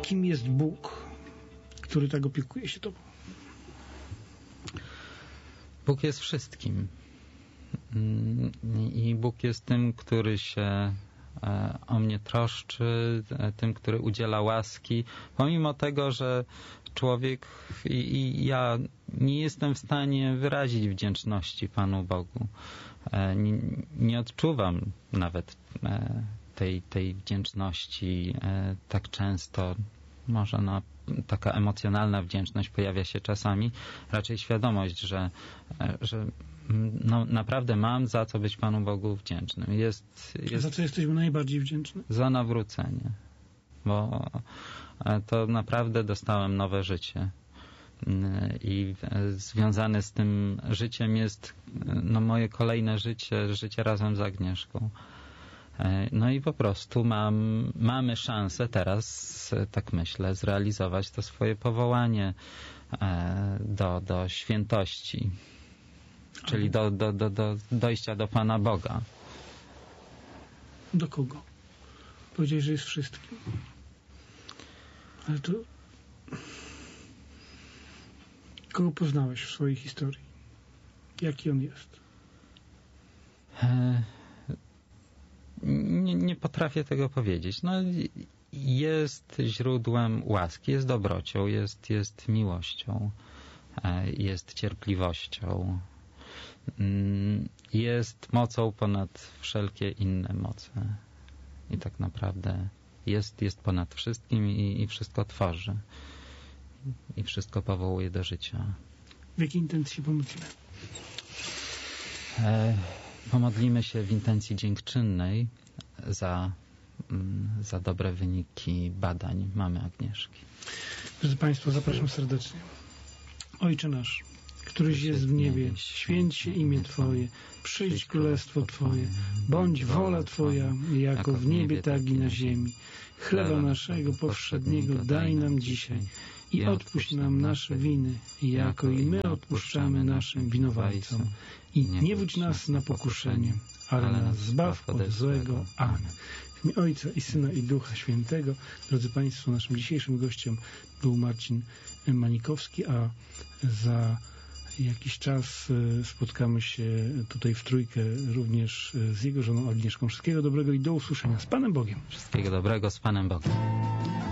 kim jest Bóg, który tak opiekuje się Tobą? Bóg jest wszystkim. I Bóg jest tym, który się o mnie troszczy, tym, który udziela łaski, pomimo tego, że człowiek i ja nie jestem w stanie wyrazić wdzięczności Panu Bogu. Nie odczuwam nawet tej wdzięczności tak często. Może taka emocjonalna wdzięczność pojawia się czasami, raczej świadomość, że naprawdę mam za co być Panu Bogu wdzięcznym. Za co jesteśmy najbardziej wdzięczni? Za nawrócenie. Bo to naprawdę dostałem nowe życie. I związane z tym życiem jest moje kolejne życie razem z Agnieszką. No i po prostu mamy szansę teraz, tak myślę, zrealizować to swoje powołanie do świętości, czyli do dojścia do Pana Boga. Do kogo? Powiedziałeś, że jest wszystkim. Ale to... Kogo poznałeś w swojej historii? Jaki on jest? Nie potrafię tego powiedzieć. Jest źródłem łaski, jest dobrocią, jest miłością, jest cierpliwością, jest mocą ponad wszelkie inne moce. I tak naprawdę jest ponad wszystkim i wszystko tworzy. I wszystko powołuje do życia. W jakiej intencji się pomodlimy? Pomodlimy się w intencji dziękczynnej za dobre wyniki badań mamy Agnieszki. Drodzy Państwo, zapraszam serdecznie. Ojcze nasz, któryś jest w niebie, święć się imię Twoje, przyjdź królestwo Twoje, bądź wola Twoja, jako w niebie, tak i na ziemi. Chleba naszego powszedniego daj nam dzisiaj i odpuść nam nasze winy, jako i my odpuszczamy naszym winowajcom. I nie wódź nas na pokuszenie, ale nas zbaw od złego. Amen. W imię Ojca i Syna i Ducha Świętego. Drodzy Państwo, naszym dzisiejszym gościem był Marcin Manikowski, a za jakiś czas spotkamy się tutaj w trójkę również z jego żoną Agnieszką. Wszystkiego dobrego i do usłyszenia. Z Panem Bogiem. Wszystkiego dobrego, z Panem Bogiem.